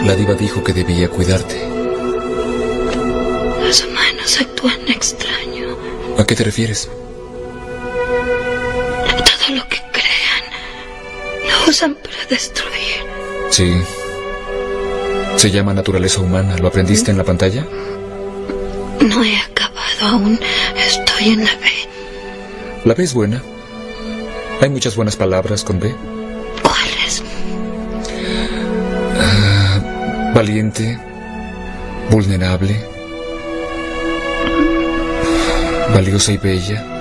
La diva dijo que debía cuidarte. Los humanos actúan extraño. ¿A qué te refieres? Todo lo que crean lo usan para destruir. Sí. Se llama naturaleza humana. ¿Lo aprendiste en la pantalla? No he acabado aún. Estoy en la B. La B es buena. Hay muchas buenas palabras con B. ¿Cuáles? Valiente, vulnerable, valiosa y bella.